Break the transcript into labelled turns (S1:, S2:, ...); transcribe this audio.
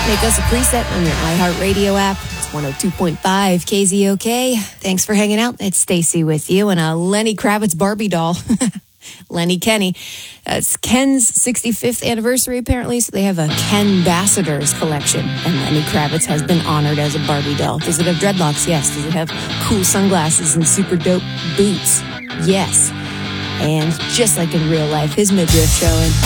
S1: Make us a preset on your iHeartRadio app. It's 102.5 KZOK. Thanks for hanging out. It's Stacy with you and a Lenny Kravitz Barbie doll. Lenny Kenny. It's Ken's 65th anniversary, apparently, so they have a Ken Ambassadors collection, and Lenny Kravitz has been honored as a Barbie doll. Does it have dreadlocks? Yes. Does it have cool sunglasses and super dope boots? Yes. And just like in real life, his midriff showing.